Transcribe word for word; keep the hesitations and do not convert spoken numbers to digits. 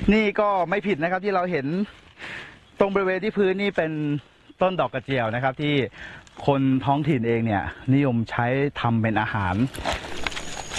นี่ก็ไม่ผิดนะครับที่เราเห็นตรงบริเวณที่พื้นนี่เป็นต้นดอกกระเจียวนะครับที่คนท้องถิ่นเองเนี่ยนิยมใช้ทำเป็นอาหาร